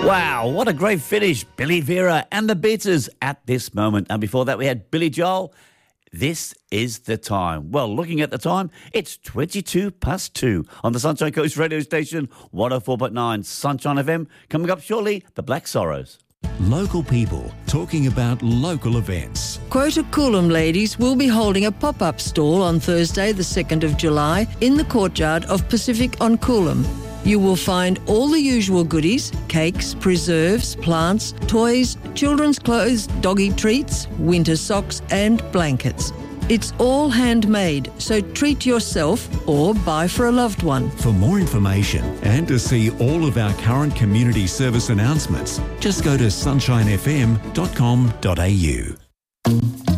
Wow, what a great finish. Billy Vera and the Beaters at this moment. And before that, we had Billy Joel. This is the time. Well, looking at the time, it's 2 on the Sunshine Coast radio station, 104.9 Sunshine FM. Coming up shortly, the Black Sorrows. Local people talking about local events. Quota Coolum ladies will be holding a pop-up stall on Thursday, the 2nd of July, in the courtyard of Pacific on Coolum. You will find all the usual goodies: cakes, preserves, plants, toys, children's clothes, doggy treats, winter socks and blankets. It's all handmade, so treat yourself or buy for a loved one. For more information and to see all of our current community service announcements, just go to sunshinefm.com.au.